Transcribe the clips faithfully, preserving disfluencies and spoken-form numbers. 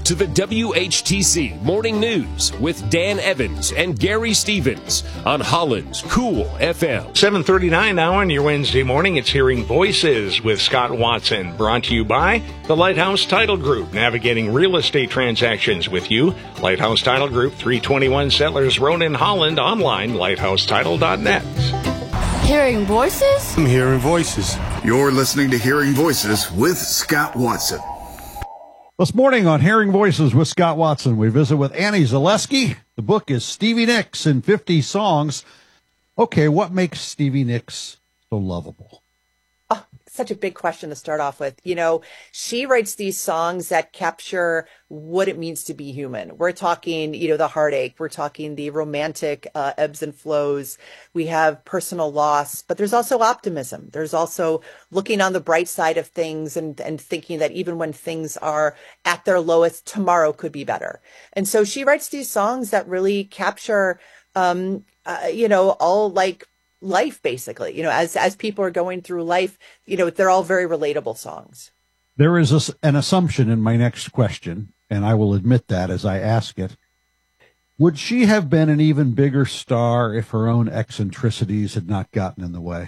to the W H T C Morning News with Dan Evans and Gary Stevens on Holland's Cool F M. seven thirty-nine now on your Wednesday morning. It's Hearing Voices with Scott Watson, brought to you by the Lighthouse Title Group, navigating real estate transactions with you. Lighthouse Title Group, three twenty-one Settlers Road in Holland, online, lighthouse title dot net. Hearing Voices? I'm hearing voices. You're listening to Hearing Voices with Scott Watson. This morning on Hearing Voices with Scott Watson, we visit with Annie Zaleski. The book is Stevie Nicks in fifty songs. Okay, what makes Stevie Nicks so lovable? Oh, such a big question to start off with. You know, she writes these songs that capture what it means to be human. We're talking, you know, the heartache. We're talking the romantic uh, ebbs and flows. We have personal loss, but there's also optimism. There's also looking on the bright side of things and, and thinking that even when things are at their lowest, tomorrow could be better. And so she writes these songs that really capture, um, uh, you know, all like life, basically, you know, as, as people are going through life, you know, they're all very relatable songs. There is a, an assumption in my next question, and I will admit that as I ask it. Would she have been an even bigger star if her own eccentricities had not gotten in the way?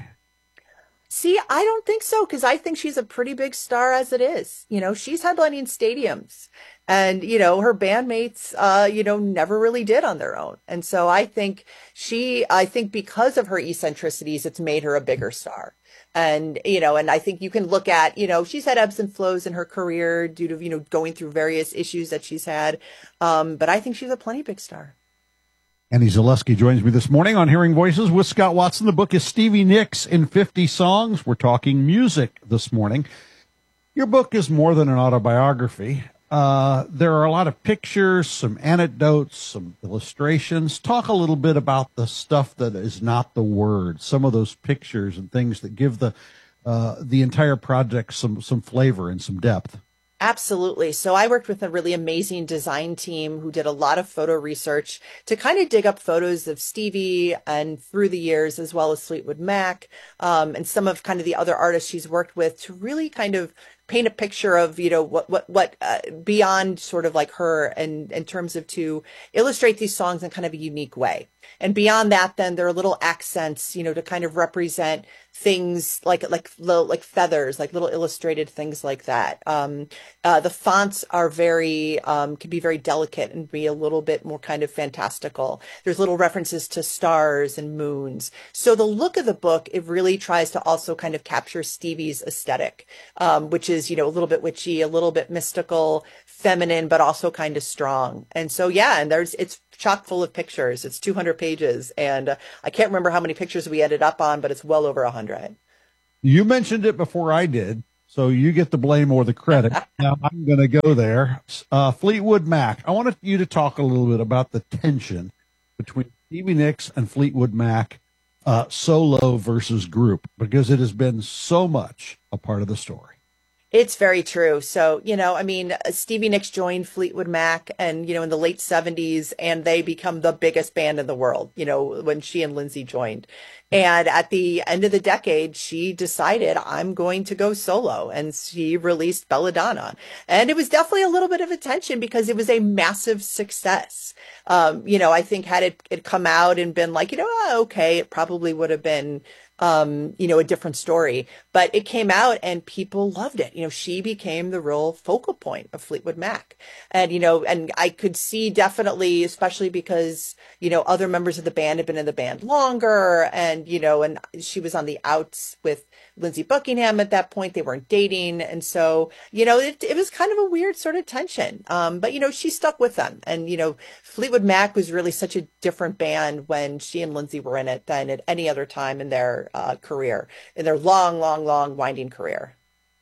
See, I don't think so, because I think she's a pretty big star as it is. You know, she's headlining stadiums. And, you know, her bandmates, uh, you know, never really did on their own. And so I think she, I think because of her eccentricities, it's made her a bigger star. And, you know, and I think you can look at, you know, she's had ebbs and flows in her career due to, you know, going through various issues that she's had. Um, but I think she's a plenty big star. Annie Zaleski joins me this morning on Hearing Voices with Scott Watson. The book is Stevie Nicks in fifty songs. We're talking music this morning. Your book is more than an autobiography. Uh, there are a lot of pictures, some anecdotes, some illustrations. Talk a little bit about the stuff that is not the words, some of those pictures and things that give the uh, the entire project some some flavor and some depth. Absolutely. So I worked with a really amazing design team who did a lot of photo research to kind of dig up photos of Stevie and through the years, as well as Fleetwood Mac, um, and some of kind of the other artists she's worked with to really kind of paint a picture of, you know, what, what, what, uh, beyond sort of like her and in terms of to illustrate these songs in kind of a unique way. And beyond that, then there are little accents, you know, to kind of represent things like, like, little, like feathers, like little illustrated things like that. Um, uh, the fonts are very, um, can be very delicate and be a little bit more kind of fantastical. There's little references to stars and moons. So the look of the book, it really tries to also kind of capture Stevie's aesthetic, um, which is, you know, a little bit witchy, a little bit mystical, feminine, but also kind of strong. And so, yeah, and there's, it's chock full of pictures. It's two hundred pages. And uh, I can't remember how many pictures we ended up on, but it's well over one hundred. You mentioned it before I did, so you get the blame or the credit. Now I'm going to go there. Uh, Fleetwood Mac. I wanted you to talk a little bit about the tension between Stevie Nicks and Fleetwood Mac, uh, solo versus group, because it has been so much a part of the story. It's very true. So, you know, I mean, Stevie Nicks joined Fleetwood Mac and, you know, in the late seventies, and they become the biggest band in the world, you know, when she and Lindsay joined. And at the end of the decade, she decided, I'm going to go solo. And she released Belladonna. And it was definitely a little bit of a tension because it was a massive success. Um, you know, I think had it, it come out and been like, you know, oh, okay, it probably would have been um, you know, a different story, but it came out and people loved it. You know, she became the real focal point of Fleetwood Mac. And, you know, and I could see definitely, especially because, you know, other members of the band had been in the band longer and, you know, and she was on the outs with Lindsey Buckingham at that point. They weren't dating. And so, you know, it, it was kind of a weird sort of tension. Um, but, you know, she stuck with them. And, you know, Fleetwood Mac was really such a different band when she and Lindsey were in it than at any other time in their Uh, career, in their long, long, long winding career.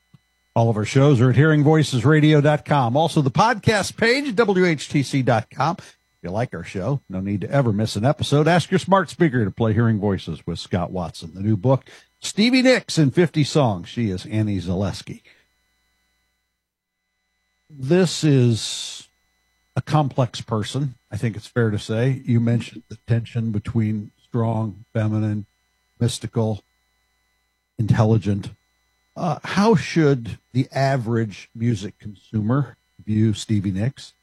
All of our shows are at hearing voices radio dot com. Also, the podcast page, W H T C dot com. If you like our show, no need to ever miss an episode. Ask your smart speaker to play Hearing Voices with Scott Watson. The new book, Stevie Nicks in fifty songs. She is Annie Zaleski. This is a complex person, I think it's fair to say. You mentioned the tension between strong, feminine, mystical, intelligent. Uh, how should the average music consumer view Stevie Nicks?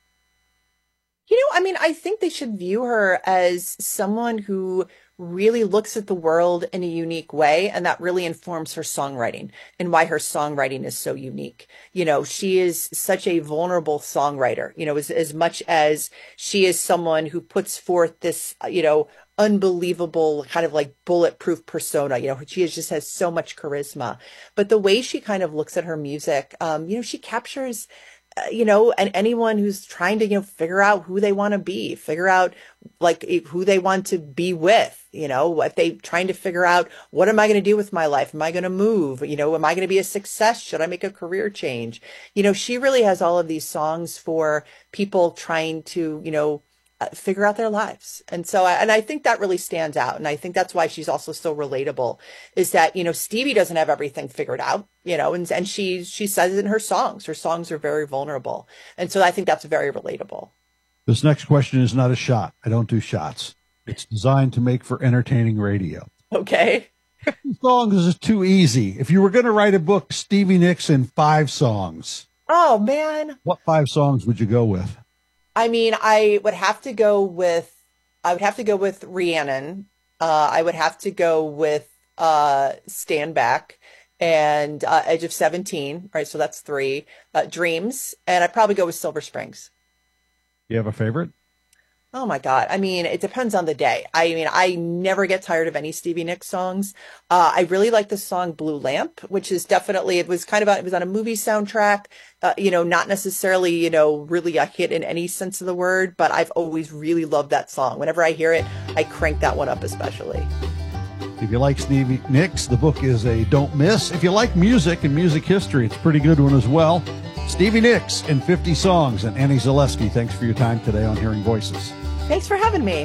You know, I mean, I think they should view her as someone who really looks at the world in a unique way, and that really informs her songwriting and why her songwriting is so unique. You know, she is such a vulnerable songwriter, you know, as, as much as she is someone who puts forth this, you know, unbelievable kind of like bulletproof persona. You know, she is, just has so much charisma, but the way she kind of looks at her music, um, you know, she captures Uh, you know, and anyone who's trying to, you know, figure out who they want to be, figure out like who they want to be with, you know, if they trying to figure out, what am I going to do with my life? Am I going to move? You know, am I going to be a success? Should I make a career change? You know, she really has all of these songs for people trying to, you know, uh, figure out their lives. And so, I, and I think that really stands out. And I think that's why she's also so relatable, is that, you know, Stevie doesn't have everything figured out, you know, and, and she, she says it in her songs. Her songs are very vulnerable. And so I think that's very relatable. This next question is not a shot. I don't do shots. It's designed to make for entertaining radio. Okay. Songs is too easy. If you were going to write a book, Stevie Nicks in five songs. Oh, man. What five songs would you go with? I mean, I would have to go with, I would have to go with Rhiannon. Uh, I would have to go with uh, Stand Back and uh, Edge of seventeen, right? So that's three. Uh, Dreams. And I'd probably go with Silver Springs. You have a favorite? Oh my God. I mean, it depends on the day. I mean, I never get tired of any Stevie Nicks songs. Uh, I really like the song Blue Lamp, which is definitely, it was kind of, a, it was on a movie soundtrack, uh, you know, not necessarily, you know, really a hit in any sense of the word, but I've always really loved that song. Whenever I hear it, I crank that one up especially. If you like Stevie Nicks, the book is a don't miss. If you like music and music history, it's a pretty good one as well. Stevie Nicks in fifty songs. And Annie Zaleski, thanks for your time today on Hearing Voices. Thanks for having me.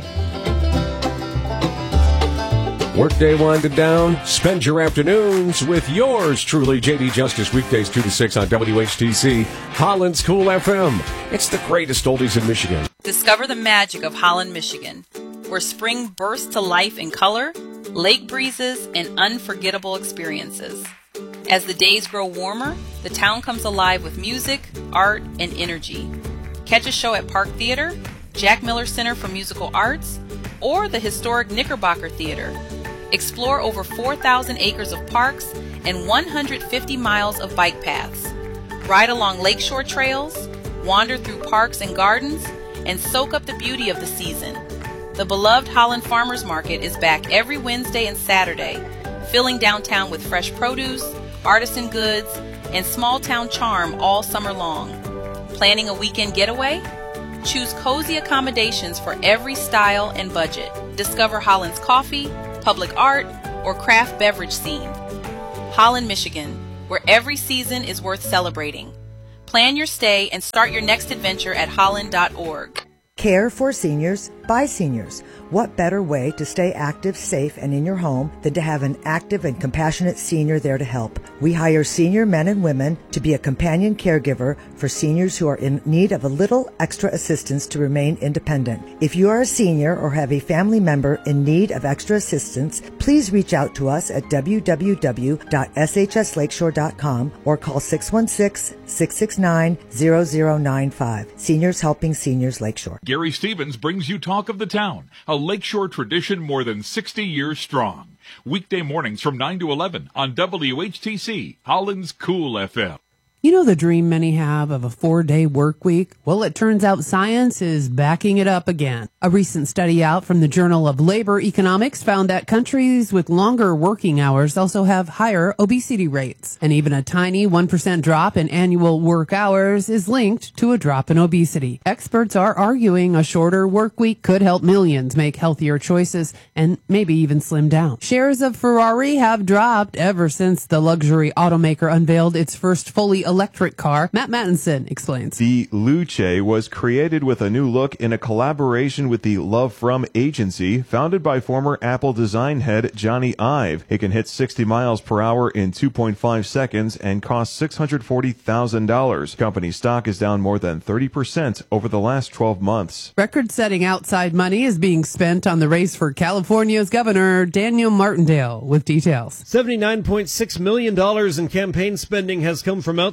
Workday winded down. Spend your afternoons with yours truly, J D Justice, weekdays two to six on W H T C, Holland's Cool F M. It's the greatest oldies in Michigan. Discover the magic of Holland, Michigan, where spring bursts to life in color, lake breezes, and unforgettable experiences. As the days grow warmer, the town comes alive with music, art, and energy. Catch a show at Park Theater, Jack Miller Center for Musical Arts, or the historic Knickerbocker Theater. Explore over four thousand acres of parks and one hundred fifty miles of bike paths. Ride along lakeshore trails, wander through parks and gardens, and soak up the beauty of the season. The beloved Holland Farmers Market is back every Wednesday and Saturday, filling downtown with fresh produce, artisan goods, and small town charm all summer long. Planning a weekend getaway? Choose cozy accommodations for every style and budget. Discover Holland's coffee, public art, or craft beverage scene. Holland, Michigan, where every season is worth celebrating. Plan your stay and start your next adventure at holland dot org. Care for seniors by seniors. What better way to stay active, safe, and in your home than to have an active and compassionate senior there to help? We hire senior men and women to be a companion caregiver for seniors who are in need of a little extra assistance to remain independent. If you are a senior or have a family member in need of extra assistance, please reach out to us at w w w dot s h s lakeshore dot com or call six one six, six six nine, zero zero nine five. Seniors Helping Seniors Lakeshore. Gary Stevens brings you Talk of the Town, a Lakeshore tradition more than sixty years strong. Weekday mornings from nine to eleven on W H T C, Holland's Cool F M. You know the dream many have of a four-day work week? Well, it turns out science is backing it up again. A recent study out from the Journal of Labor Economics found that countries with longer working hours also have higher obesity rates. And even a tiny one percent drop in annual work hours is linked to a drop in obesity. Experts are arguing a shorter work week could help millions make healthier choices and maybe even slim down. Shares of Ferrari have dropped ever since the luxury automaker unveiled its first fully electric car. Matt Mattinson explains. The Luce was created with a new look in a collaboration with the Love From agency, founded by former Apple design head Johnny Ive. It can hit sixty miles per hour in two point five seconds and costs six hundred forty thousand dollars. Company stock is down more than thirty percent over the last twelve months. Record-setting outside money is being spent on the race for California's Governor Daniel Martindale with details. seventy-nine point six million dollars in campaign spending has come from outside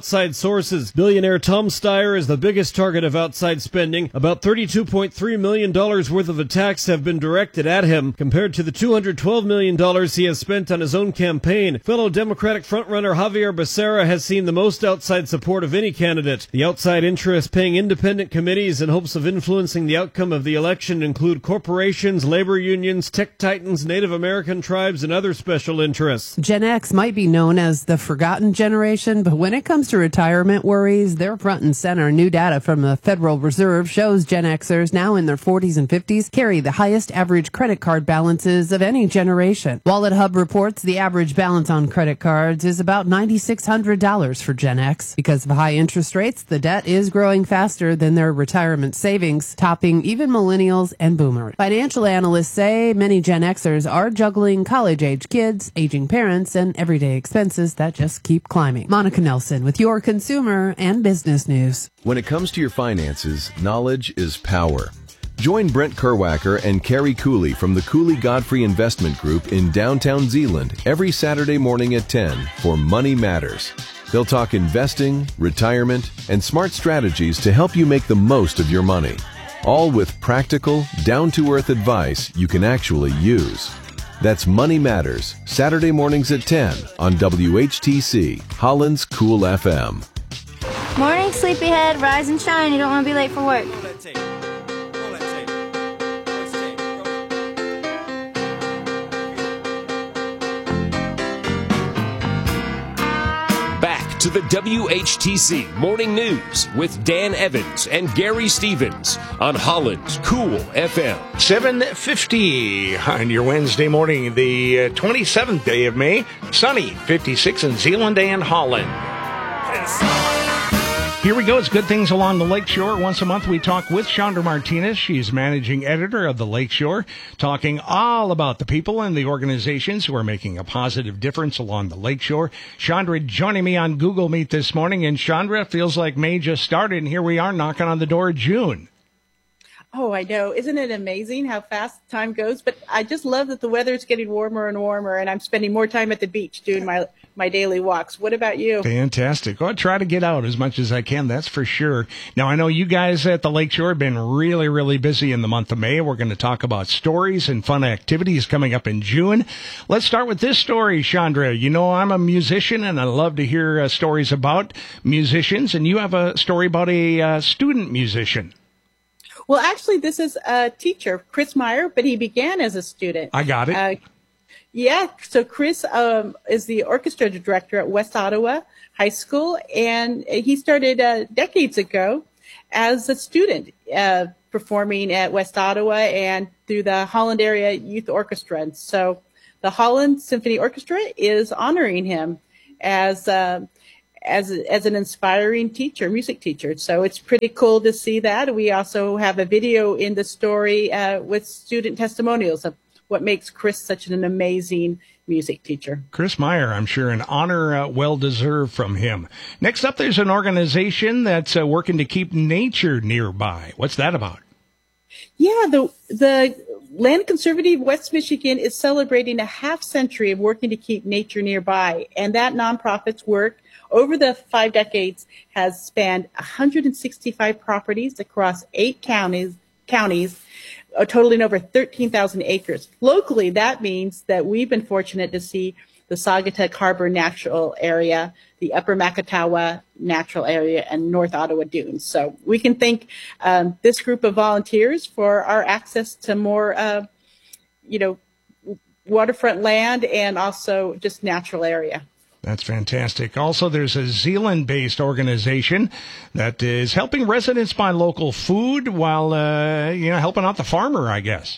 outside sources. Billionaire Tom Steyer is the biggest target of outside spending. About thirty-two point three million dollars worth of attacks have been directed at him, compared to the two hundred twelve million dollars he has spent on his own campaign. Fellow Democratic frontrunner Javier Becerra has seen the most outside support of any candidate. The outside interests paying independent committees in hopes of influencing the outcome of the election include corporations, labor unions, tech titans, Native American tribes, and other special interests. Gen X might be known as the forgotten generation, but when it comes to retirement worries, they're front and center. New data from the Federal Reserve shows Gen Xers now in their forties and fifties carry the highest average credit card balances of any generation. Wallet Hub reports the average balance on credit cards is about nine thousand six hundred dollars for Gen X. Because of high interest rates, the debt is growing faster than their retirement savings, topping even millennials and boomers. Financial analysts say many Gen Xers are juggling college-age kids, aging parents, and everyday expenses that just keep climbing. Monica Nelson with your consumer and business news. When it comes to your finances, knowledge is power. Join Brent Kerwacker and Carrie Cooley from the Cooley Godfrey Investment Group in downtown Zeeland every Saturday morning at ten for Money Matters. They'll talk investing, retirement, and smart strategies to help you make the most of your money. All with practical, down-to-earth advice you can actually use. That's Money Matters, Saturday mornings at ten on W H T C, Holland's Cool F M. Morning, sleepyhead. Rise and shine. You don't want to be late for work. Back to the W H T C Morning News with Dan Evans and Gary Stevens on Holland's Cool F M. seven fifty on your Wednesday morning, the twenty-seventh day of May. Sunny, fifty-six in Zeeland and Holland. Here we go. It's Good Things Along the Lakeshore. Once a month, we talk with Chandra Martinez. She's managing editor of the Lakeshore, talking all about the people and the organizations who are making a positive difference along the Lakeshore. Chandra joining me on Google Meet this morning. And Chandra, feels like May just started, and here we are knocking on the door of June. Oh, I know. Isn't it amazing how fast time goes? But I just love that the weather is getting warmer and warmer, and I'm spending more time at the beach doing my my daily walks. What about you? Fantastic. Well, I try to get out as much as I can, that's for sure. Now, I know you guys at the Lakeshore have been really, really busy in the month of May. We're going to talk about stories and fun activities coming up in June. Let's start with this story, Chandra. You know, I'm a musician, and I love to hear uh, stories about musicians, and you have a story about a uh, student musician. Well, actually, this is a teacher, Chris Meyer, but he began as a student. I got it. Uh, yeah, so Chris um, is the orchestra director at West Ottawa High School, and he started uh, decades ago as a student uh, performing at West Ottawa and through the Holland Area Youth Orchestra. And so the Holland Symphony Orchestra is honoring him as uh, as as an inspiring teacher, music teacher. So it's pretty cool to see that. We also have a video in the story uh, with student testimonials of what makes Chris such an amazing music teacher. Chris Meyer, I'm sure an honor uh, well-deserved from him. Next up, there's an organization that's uh, working to keep nature nearby. What's that about? Yeah, the the Land Conservative West Michigan is celebrating a half century of working to keep nature nearby, and that nonprofit's work over the five decades has spanned one hundred sixty-five properties across eight counties, counties, uh, totaling over thirteen thousand acres. Locally, that means that we've been fortunate to see the Saugatuck Harbor Natural Area, the Upper Makatawa Natural Area, and North Ottawa Dunes. So we can thank um, this group of volunteers for our access to more, uh, you know, waterfront land and also just natural area. That's fantastic. Also, there's a Zeeland-based organization that is helping residents buy local food while, uh, you know, helping out the farmer, I guess.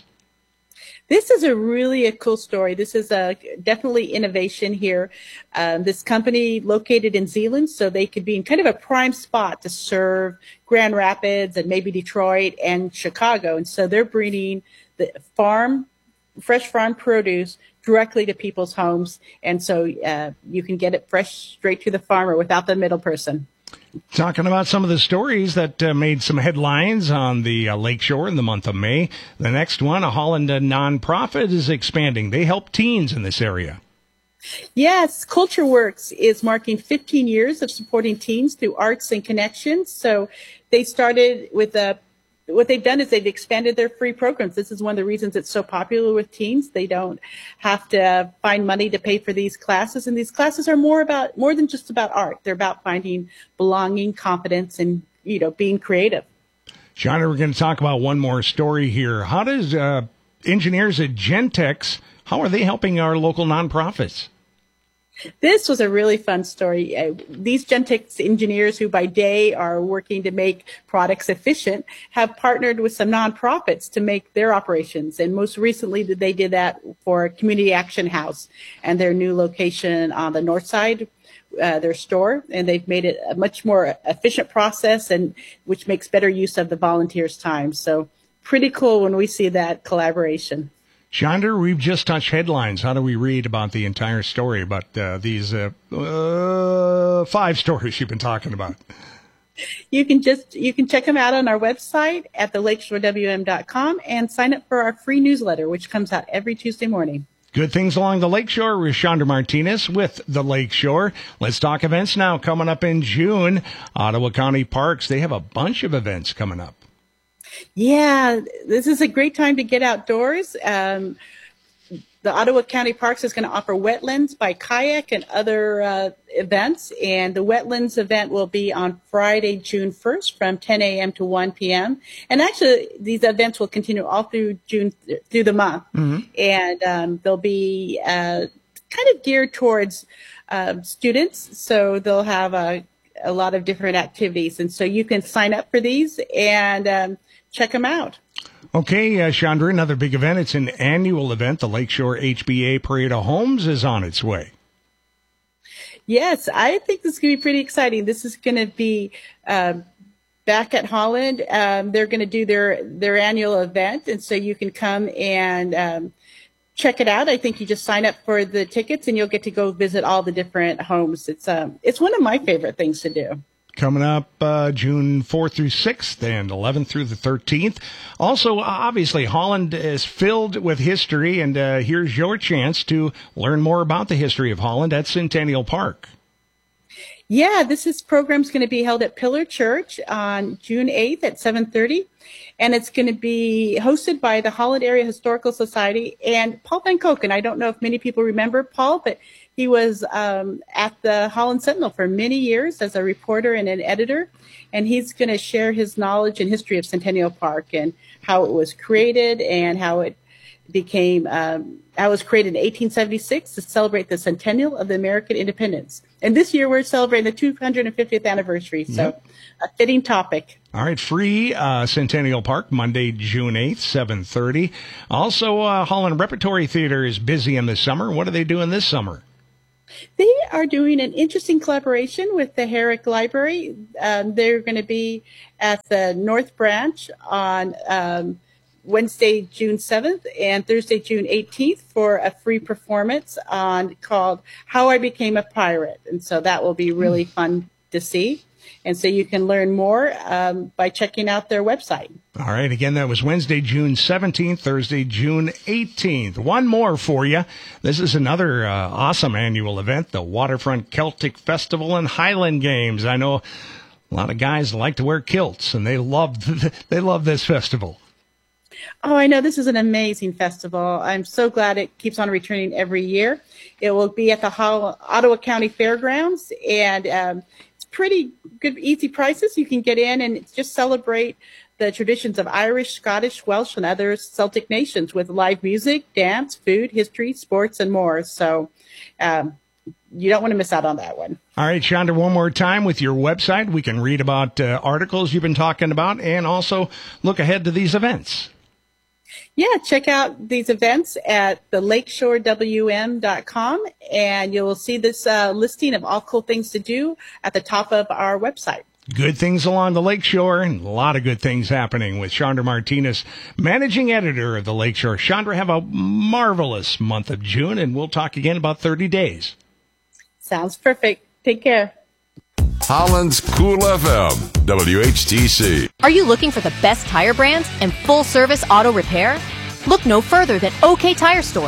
This is a really a cool story. This is a definitely innovation here. Um, this company located in Zeeland, so they could be in kind of a prime spot to serve Grand Rapids and maybe Detroit and Chicago. And so they're bringing the farm, fresh farm produce directly to people's homes. And so uh, you can get it fresh straight to the farmer without the middle person. Talking about some of the stories that uh, made some headlines on the uh, Lakeshore in the month of May. The next one, a Holland uh, nonprofit, is expanding. They help teens in this area. Yes, Culture Works is marking fifteen years of supporting teens through arts and connections. So they started with a, what they've done is they've expanded their free programs. This is one of the reasons it's so popular with teens. They don't have to find money to pay for these classes. And these classes are more about, more than just about art. They're about finding belonging, confidence, and, you know, being creative. Chandra, we're going to talk about one more story here. How does uh, engineers at Gentex, how are they helping our local nonprofits? This was a really fun story. Uh, these Gentex engineers who by day are working to make products efficient have partnered with some nonprofits to make their operations. And most recently they did that for Community Action House and their new location on the north side, uh, their store. And they've made it a much more efficient process, and which makes better use of the volunteers' time. So pretty cool when we see that collaboration. Chandra, we've just touched headlines. How do we read about the entire story, about uh, these uh, uh, five stories you've been talking about? You can just you can check them out on our website at the lakeshore w m dot com and sign up for our free newsletter, which comes out every Tuesday morning. Good things along the Lakeshore with Chandra Martinez with the Lakeshore. Let's talk events now. Coming up in June, Ottawa County Parks, they have a bunch of events coming up. Yeah, this is a great time to get outdoors. Um, the Ottawa County Parks is going to offer wetlands by kayak and other uh, events. And the wetlands event will be on Friday, June first from ten a.m. to one p.m. And actually, these events will continue all through June, through the month. Mm-hmm. And um, they'll be uh, kind of geared towards uh, students. So they'll have a, a lot of different activities. And so you can sign up for these and um, check them out. Okay, uh, Chandra, another big event. It's an annual event. The Lakeshore H B A Parade of Homes is on its way. Yes, I think this is going to be pretty exciting. This is going to be uh, back at Holland. Um, they're going to do their, their annual event, and so you can come and um, check it out. I think you just sign up for the tickets, and you'll get to go visit all the different homes. It's um, it's one of my favorite things to do. Coming up uh, June fourth through sixth and eleventh through the thirteenth. Also, obviously, Holland is filled with history, and uh, here's your chance to learn more about the history of Holland at Centennial Park. Yeah, this is program's going to be held at Pillar Church on June eighth at seven thirty, and it's going to be hosted by the Holland Area Historical Society and Paul Van Koken. I don't know if many people remember Paul, but he was um, at the Holland Sentinel for many years as a reporter and an editor, and he's going to share his knowledge and history of Centennial Park and how it was created and how it became, um, how it was created in eighteen seventy-six to celebrate the centennial of the American independence. And this year we're celebrating the two hundred fiftieth anniversary, so yep. A fitting topic. All right, free uh, Centennial Park, Monday, June eighth, seven thirty. Also, uh, Holland Repertory Theater is busy in the summer. What are they doing this summer? They are doing an interesting collaboration with the Herrick Library. Um, they're going to be at the North Branch on um, Wednesday, June seventh and Thursday, June eighteenth for a free performance on called How I Became a Pirate. And so that will be really mm. fun to see. And so you can learn more um, by checking out their website. All right. Again, that was Wednesday, June seventeenth, Thursday, June eighteenth. One more for you. This is another uh, awesome annual event, the Waterfront Celtic Festival and Highland Games. I know a lot of guys like to wear kilts, and they love they love this festival. Oh, I know. This is an amazing festival. I'm so glad it keeps on returning every year. It will be at the Hol- Ottawa County Fairgrounds, and um, pretty good, easy prices. You can get in and just celebrate the traditions of Irish, Scottish, Welsh, and other Celtic nations with live music, dance, food, history, sports, and more. So um, you don't want to miss out on that one. All right, Chandra, one more time with your website. We can read about uh, articles you've been talking about and also look ahead to these events. Yeah, check out these events at the lakeshore w m dot com, and you'll see this uh, listing of all cool things to do at the top of our website. Good things along the Lakeshore, and a lot of good things happening with Chandra Martinez, managing editor of the Lakeshore. Chandra, have a marvelous month of June, and we'll talk again in about thirty days. Sounds perfect. Take care. Holland's Cool F M, W H T C. Are you looking for the best tire brands and full-service auto repair? Look no further than OK Tire Stores.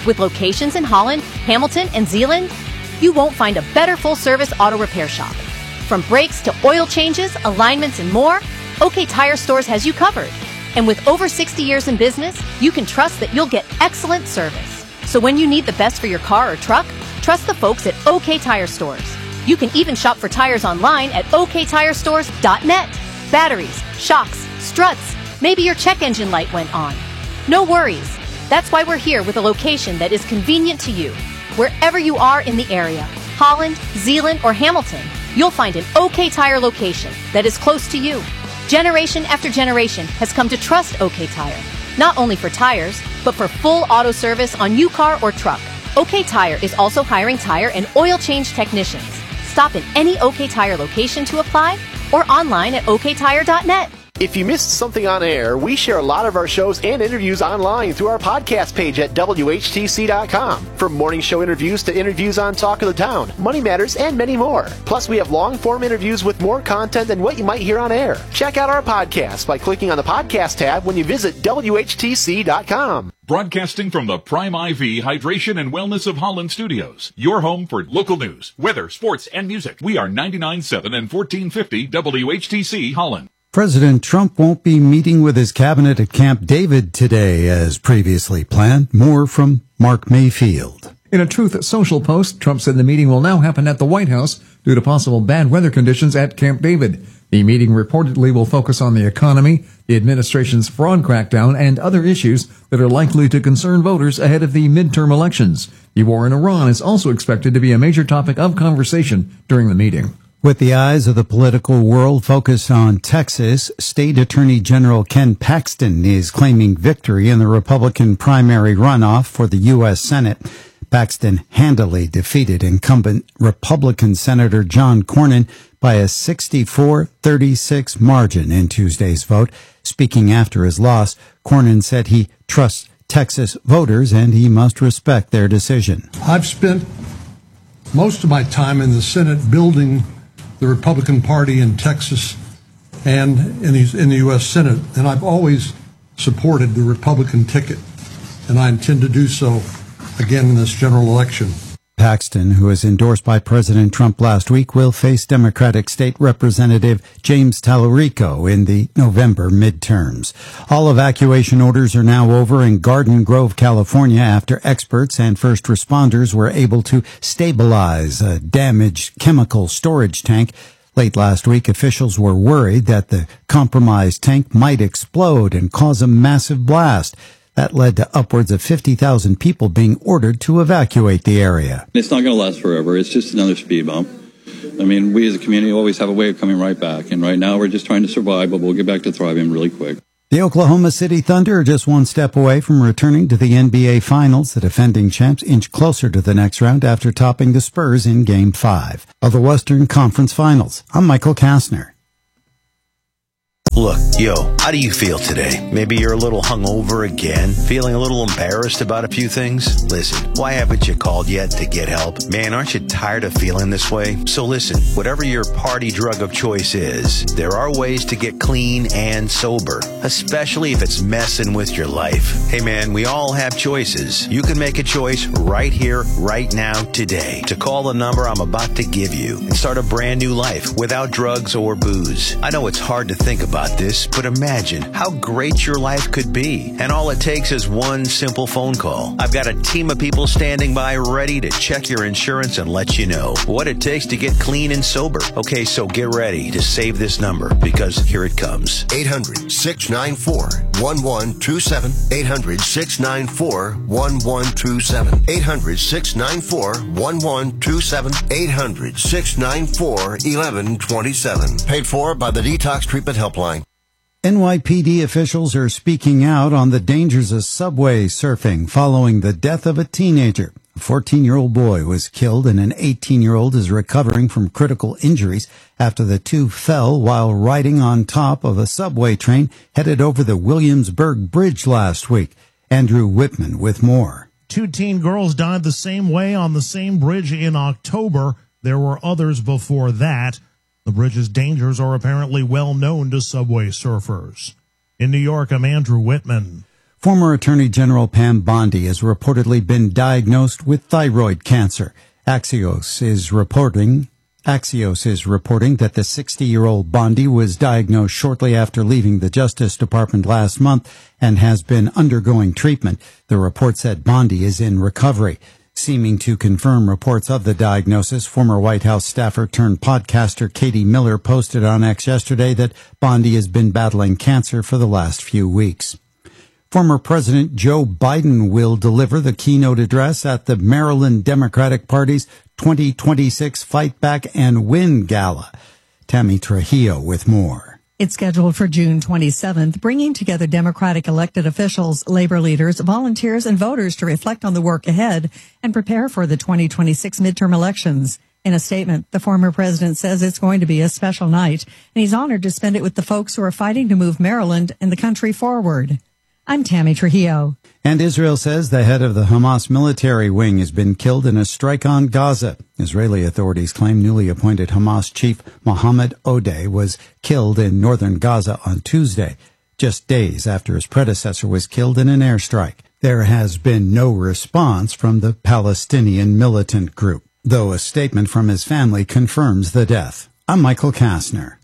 With locations in Holland, Hamilton, and Zeeland, you won't find a better full-service auto repair shop. From brakes to oil changes, alignments, and more, OK Tire Stores has you covered. And with over sixty years in business, you can trust that you'll get excellent service. So when you need the best for your car or truck, trust the folks at OK Tire Stores. You can even shop for tires online at O K tire stores dot net. Batteries, shocks, struts, maybe your check engine light went on. No worries. That's why we're here with a location that is convenient to you. Wherever you are in the area, Holland, Zeeland, or Hamilton, you'll find an OK Tire location that is close to you. Generation after generation has come to trust OK Tire, not only for tires, but for full auto service on your car or truck. OK Tire is also hiring tire and oil change technicians. Stop in any OK Tire location to apply or online at O K tire dot net. If you missed something on air, we share a lot of our shows and interviews online through our podcast page at W H T C dot com. From morning show interviews to interviews on Talk of the Town, Money Matters, and many more. Plus, we have long-form interviews with more content than what you might hear on air. Check out our podcast by clicking on the podcast tab when you visit W H T C dot com. Broadcasting from the Prime I V Hydration and Wellness of Holland Studios. Your home for local news, weather, sports, and music. We are ninety-nine point seven and fourteen fifty W H T C Holland. President Trump won't be meeting with his cabinet at Camp David today as previously planned. More from Mark Mayfield. In a Truth Social post, Trump said the meeting will now happen at the White House due to possible bad weather conditions at Camp David. The meeting reportedly will focus on the economy, the administration's fraud crackdown, and other issues that are likely to concern voters ahead of the midterm elections. The war in Iran is also expected to be a major topic of conversation during the meeting. With the eyes of the political world focused on Texas, State Attorney General Ken Paxton is claiming victory in the Republican primary runoff for the U S Senate. Paxton handily defeated incumbent Republican Senator John Cornyn by a sixty-four thirty-six margin in Tuesday's vote. Speaking after his loss, Cornyn said he trusts Texas voters and he must respect their decision. I've spent most of my time in the Senate building the Republican Party in Texas and in the, in the U S Senate, and I've always supported the Republican ticket, and I intend to do so again in this general election. Paxton, who was endorsed by President Trump last week, will face Democratic State Representative James Tallarico in the November midterms. All evacuation orders are now over in Garden Grove, California, after experts and first responders were able to stabilize a damaged chemical storage tank. Late last week, officials were worried that the compromised tank might explode and cause a massive blast. That led to upwards of fifty thousand people being ordered to evacuate the area. It's not going to last forever. It's just another speed bump. I mean, we as a community always have a way of coming right back. And right now we're just trying to survive, but we'll get back to thriving really quick. The Oklahoma City Thunder are just one step away from returning to the N B A Finals. The defending champs inch closer to the next round after topping the Spurs in Game five of the Western Conference Finals. I'm Michael Kastner. Look, yo, how do you feel today? Maybe you're a little hungover again, feeling a little embarrassed about a few things? Listen, why haven't you called yet to get help? Man, aren't you tired of feeling this way? So listen, whatever your party drug of choice is, there are ways to get clean and sober, especially if it's messing with your life. Hey man, we all have choices. You can make a choice right here, right now, today, to call the number I'm about to give you and start a brand new life without drugs or booze. I know it's hard to think about this, but imagine how great your life could be. And all it takes is one simple phone call. I've got a team of people standing by ready to check your insurance and let you know what it takes to get clean and sober. Okay, so get ready to save this number because here it comes. eight hundred, six nine four, one one two seven. eight hundred, six nine four, one one two seven. eight hundred, six nine four, one one two seven. eight hundred, six nine four, one one two seven. Paid for by the Detox Treatment Helpline. N Y P D officials are speaking out on the dangers of subway surfing following the death of a teenager. A fourteen-year-old boy was killed and an eighteen-year-old is recovering from critical injuries after the two fell while riding on top of a subway train headed over the Williamsburg Bridge last week. Andrew Whitman with more. Two teen girls died the same way on the same bridge in October. There were others before that. The bridge's dangers are apparently well known to subway surfers. In New York, I'm Andrew Whitman. Former Attorney General Pam Bondi has reportedly been diagnosed with thyroid cancer. Axios is reporting Axios is reporting that the sixty-year-old Bondi was diagnosed shortly after leaving the Justice Department last month and has been undergoing treatment. The report said Bondi is in recovery. Seeming to confirm reports of the diagnosis, former White House staffer turned podcaster Katie Miller posted on X yesterday that Bondi has been battling cancer for the last few weeks. Former President Joe Biden will deliver the keynote address at the Maryland Democratic Party's twenty twenty-six Fight Back and Win Gala. Tammy Trujillo with more. It's scheduled for June twenty-seventh, bringing together Democratic elected officials, labor leaders, volunteers, and voters to reflect on the work ahead and prepare for the twenty twenty-six midterm elections. In a statement, the former president says it's going to be a special night, and he's honored to spend it with the folks who are fighting to move Maryland and the country forward. I'm Tammy Trujillo. And Israel says the head of the Hamas military wing has been killed in a strike on Gaza. Israeli authorities claim newly appointed Hamas chief Mohammed Odeh was killed in northern Gaza on Tuesday, just days after his predecessor was killed in an airstrike. There has been no response from the Palestinian militant group, though a statement from his family confirms the death. I'm Michael Kastner.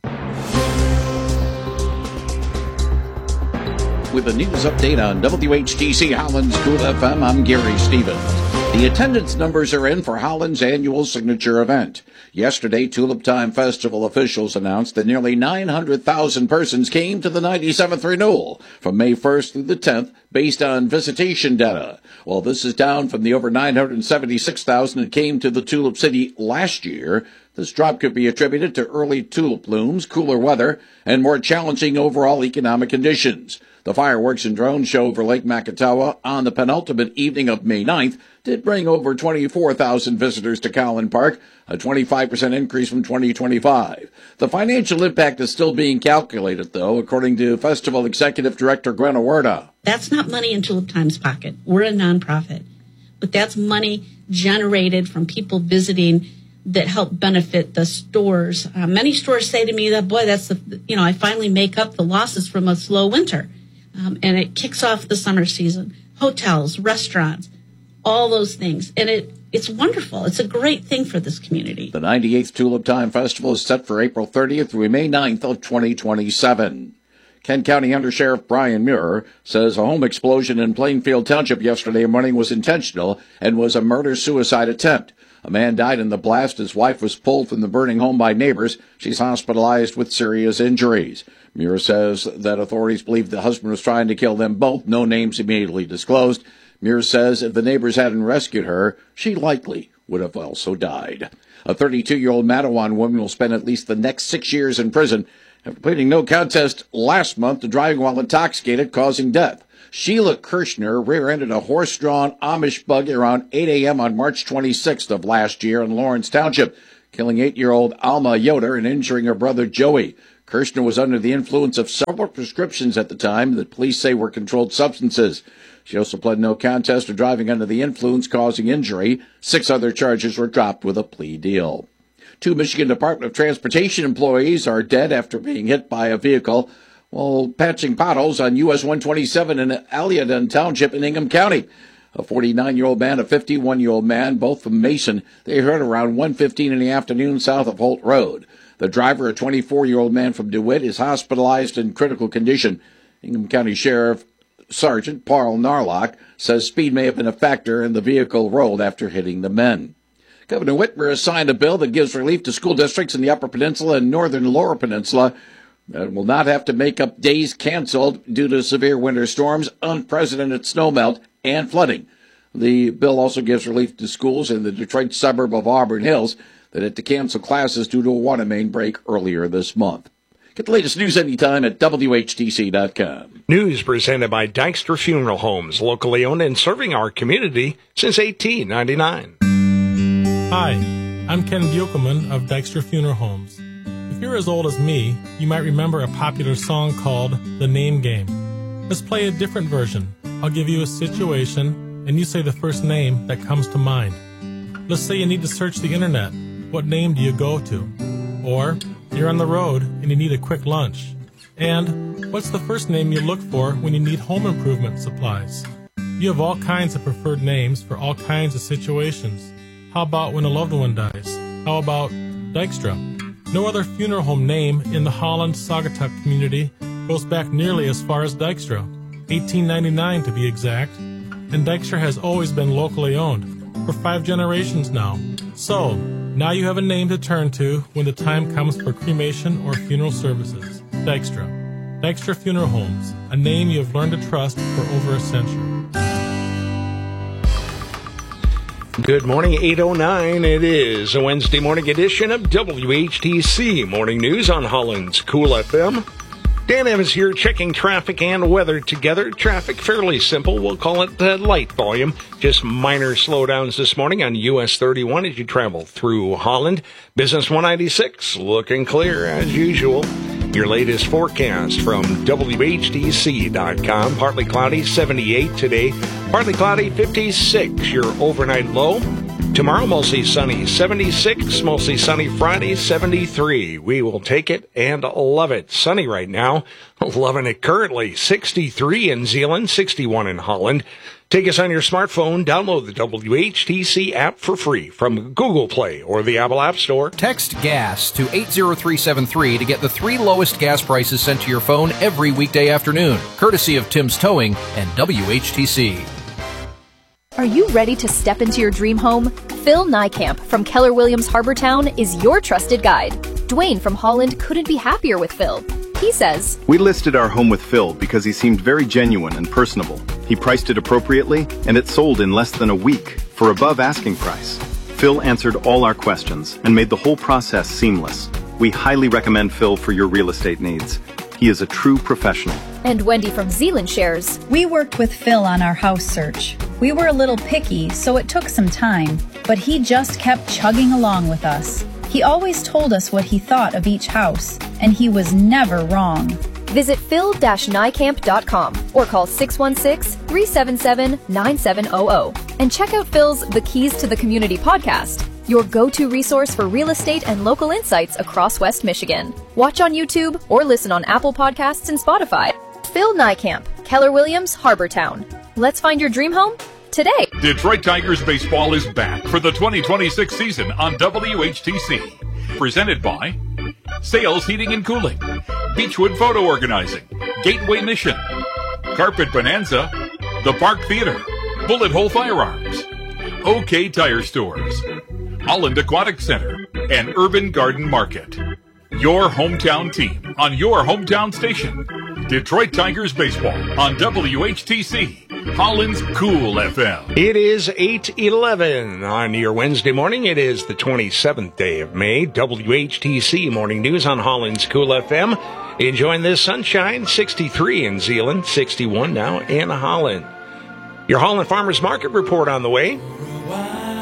With a news update on W H T C Holland's Cool F M, I'm Gary Stevens. The attendance numbers are in for Holland's annual signature event. Yesterday, Tulip Time Festival officials announced that nearly nine hundred thousand persons came to the ninety-seventh renewal from May first through the tenth based on visitation data. While this is down from the over nine hundred seventy-six thousand that came to the Tulip City last year, this drop could be attributed to early tulip blooms, cooler weather, and more challenging overall economic conditions. The fireworks and drone show over Lake Makatawa on the penultimate evening of May ninth did bring over twenty-four thousand visitors to Collin Park, a twenty-five percent increase from twenty twenty-five. The financial impact is still being calculated, though, according to Festival Executive Director Gwen Awerda. That's not money in Tulip Time's pocket. We're a nonprofit. But that's money generated from people visiting that help benefit the stores. Uh, many stores say to me that, boy, that's the, you know, I finally make up the losses from a slow winter. Um, and it kicks off the summer season. Hotels, restaurants, all those things. And it it's wonderful. It's a great thing for this community. The ninety-eighth Tulip Time Festival is set for April thirtieth through May ninth of twenty twenty-seven. Kent County Under Sheriff Brian Muir says a home explosion in Plainfield Township yesterday morning was intentional and was a murder-suicide attempt. A man died in the blast. His wife was pulled from the burning home by neighbors. She's hospitalized with serious injuries. Muir says that authorities believe the husband was trying to kill them both. No names immediately disclosed. Muir says if the neighbors hadn't rescued her, she likely would have also died. A thirty-two-year-old Mattawan woman will spend at least the next six years in prison after pleading no contest last month to driving while intoxicated, causing death. Sheila Kirshner rear-ended a horse-drawn Amish buggy around eight a.m. on March twenty-sixth of last year in Lawrence Township, killing eight-year-old Alma Yoder and injuring her brother Joey. Kirshner was under the influence of several prescriptions at the time that police say were controlled substances. She also pled no contest to driving under the influence causing injury. Six other charges were dropped with a plea deal. Two Michigan Department of Transportation employees are dead after being hit by a vehicle while patching potholes on U S one twenty-seven in Aliadon Township in Ingham County. A forty-nine-year-old man, a fifty-one-year-old man, both from Mason, they hurt around one fifteen in the afternoon south of Holt Road. The driver, a twenty-four-year-old man from DeWitt, is hospitalized in critical condition. Ingham County Sheriff Sergeant Paul Narlock says speed may have been a factor and the vehicle rolled after hitting the men. Governor Whitmer has signed a bill that gives relief to school districts in the Upper Peninsula and Northern Lower Peninsula that will not have to make up days canceled due to severe winter storms, unprecedented snowmelt, and flooding. The bill also gives relief to schools in the Detroit suburb of Auburn Hills that had to cancel classes due to a water main break earlier this month. Get the latest news anytime at W H T C dot com. News presented by Dykstra Funeral Homes, locally owned and serving our community since eighteen ninety-nine. Hi, I'm Ken Buchelman of Dykstra Funeral Homes. If you're as old as me, you might remember a popular song called The Name Game. Let's play a different version. I'll give you a situation, and you say the first name that comes to mind. Let's say you need to search the internet. What name do you go to? Or you're on the road and you need a quick lunch. And what's the first name you look for when you need home improvement supplies? You have all kinds of preferred names for all kinds of situations. How about when a loved one dies? How about Dykstra? No other funeral home name in the Holland-Saugatuck community goes back nearly as far as Dykstra, eighteen ninety-nine to be exact, and Dykstra has always been locally owned, for five generations now. So, now you have a name to turn to when the time comes for cremation or funeral services. Dykstra. Dykstra Funeral Homes, a name you have learned to trust for over a century. Good morning, eight oh nine. It is a Wednesday morning edition of W H T C Morning News on Holland's Cool F M. Dan Evans here checking traffic and weather together. Traffic fairly simple. We'll call it uh, light volume. Just minor slowdowns this morning on U S thirty-one as you travel through Holland. Business one ninety-six looking clear as usual. Your latest forecast from W H T C dot com. Partly cloudy, seventy-eight today. Partly cloudy, fifty-six. Your overnight low. Tomorrow, mostly sunny, seventy-six. Mostly sunny Friday, seventy-three. We will take it and love it. Sunny right now. Loving it currently. sixty-three in Zeeland, sixty-one in Holland. Take us on your smartphone. Download the W H T C app for free from Google Play or the Apple App Store. Text GAS to eight zero three seven three to get the three lowest gas prices sent to your phone every weekday afternoon, courtesy of Tim's Towing and W H T C. Are you ready to step into your dream home? Phil Niekamp from Keller Williams Harbortown is your trusted guide. Dwayne from Holland couldn't be happier with Phil. He says, "We listed our home with Phil because he seemed very genuine and personable. He priced it appropriately, and it sold in less than a week for above asking price. Phil answered all our questions and made the whole process seamless. We highly recommend Phil for your real estate needs. He is a true professional." And Wendy from Zeeland shares, "We worked with Phil on our house search. We were a little picky, so it took some time, but he just kept chugging along with us. He always told us what he thought of each house, and he was never wrong." Visit phil dash niekamp dot com or call six one six, three seven seven, nine seven zero zero and check out Phil's The Keys to the Community podcast, your go-to resource for real estate and local insights across West Michigan. Watch on YouTube or listen on Apple Podcasts and Spotify. Phil Niekamp, Keller Williams, Harbortown. Let's find your dream home today. Detroit Tigers baseball is back for the twenty twenty-six season on W H T C. Presented by Sales Heating and Cooling, Beechwood Photo Organizing, Gateway Mission, Carpet Bonanza, The Park Theater, Bullet Hole Firearms, OK Tire Stores, Holland Aquatic Center, and Urban Garden Market. Your hometown team on your hometown station. Detroit Tigers baseball on W H T C, Holland's Cool F M. It is eight eleven on your Wednesday morning. It is the twenty-seventh day of May. W H T C Morning News on Holland's Cool F M. Enjoying this sunshine, sixty-three in Zeeland, sixty-one now in Holland. Your Holland Farmers Market report on the way.